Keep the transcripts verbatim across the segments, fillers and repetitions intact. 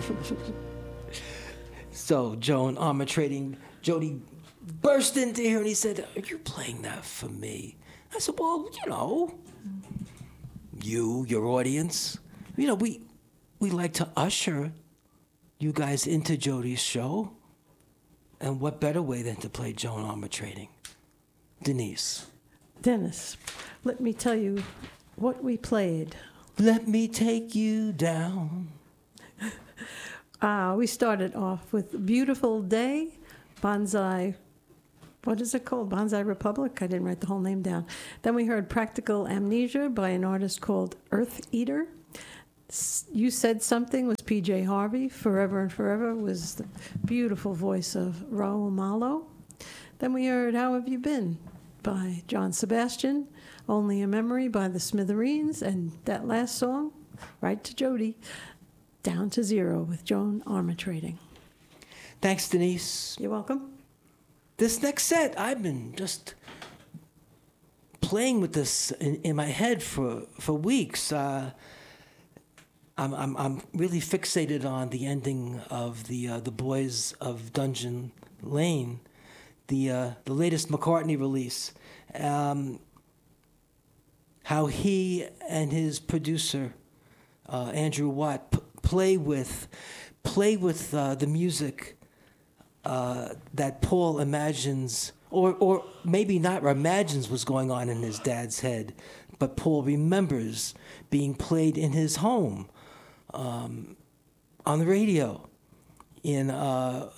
So Joan arbitrating, Jody burst into here and he said, "Are you playing that for me?" I said, "Well, you know, you, your audience, you know, we we like to usher you guys into Jody's show. And what better way than to play Joan arbitrating?" Denise. Dennis, let me tell you what we played. Let me take you down. Uh, we started off with Beautiful Day, Bonsai, what is it called? Bonsai Republic? I didn't write the whole name down. Then we heard Practical Amnesia by an artist called Earth Eater. You Said Something was P J Harvey. Forever and Forever was the beautiful voice of Raul Malo. Then we heard How Have You Been by John Sebastian. Only a Memory by the Smithereens. And that last song, Right to Jody, Down to Zero with Joan Armatrading. Thanks, Denise. You're welcome. This next set, I've been just playing with this in, in my head for, for weeks. Uh, I'm, I'm I'm really fixated on the ending of the uh, the Boys of Dungeon Lane, the uh, the latest McCartney release. Um, how he and his producer uh, Andrew Watt p- play with play with uh, the music uh, that Paul imagines, or or maybe not imagines was going on in his dad's head, but Paul remembers being played in his home. Um, on the radio, in uh,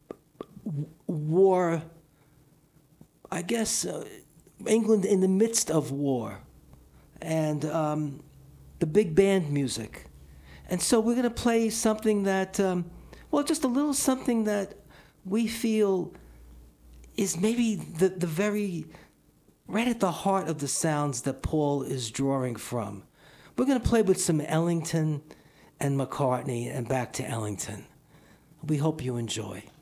war, I guess, uh, England in the midst of war, and um, the big band music. And so we're going to play something that, um, well, just a little something that we feel is maybe the, the very, right at the heart of the sounds that Paul is drawing from. We're going to play with some Ellington and McCartney and back to Ellington. We hope you enjoy.